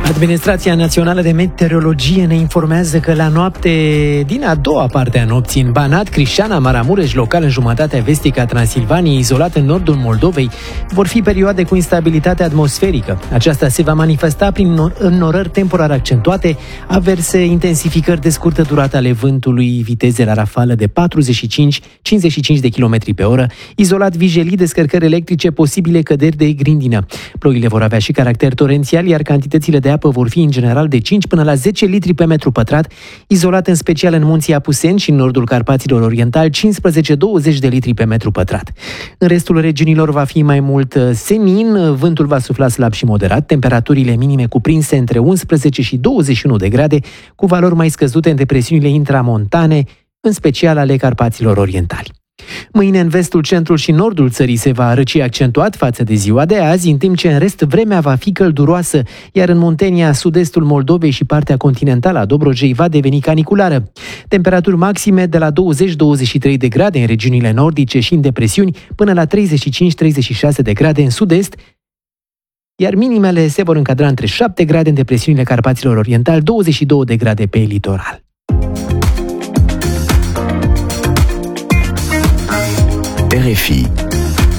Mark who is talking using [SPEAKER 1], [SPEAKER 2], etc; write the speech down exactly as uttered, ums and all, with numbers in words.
[SPEAKER 1] Administrația Națională de Meteorologie ne informează că la noapte din a doua parte a nopții în Banat, Crișana, Maramureș, local în jumătatea vestică a Transilvaniei, izolat în nordul Moldovei, vor fi perioade cu instabilitate atmosferică. Aceasta se va manifesta prin înnorări temporar accentuate, averse, intensificări de scurtă durată ale vântului, viteze la rafală de patruzeci și cinci - cincizeci și cinci de kilometri pe oră, izolat vijelii, descărcări electrice, posibile căderi de grindină. Ploile vor avea și caracter torențial, iar cantitățile de apă vor fi în general de cinci până la zece litri pe metru pătrat, izolat în special în munții Apuseni și în nordul Carpaților Orientali, cincisprezece - douăzeci de litri pe metru pătrat. În restul regiunilor va fi mai mult senin, vântul va sufla slab și moderat, temperaturile minime cuprinse între unsprezece și douăzeci și unu de grade, cu valori mai scăzute în depresiunile intramontane, în special ale Carpaților Orientali. Mâine în vestul, centrul și nordul țării se va răci accentuat față de ziua de azi, în timp ce în rest vremea va fi călduroasă, iar în Muntenia, sud-estul Moldovei și partea continentală a Dobrogei va deveni caniculară. Temperaturi maxime de la douăzeci - douăzeci și trei de grade în regiunile nordice și în depresiuni, până la treizeci și cinci - treizeci și șase de grade în sud-est, iar minimele se vor încadra între șapte grade în depresiunile Carpaților Orientali, douăzeci și două de grade pe litoral.
[SPEAKER 2] R F I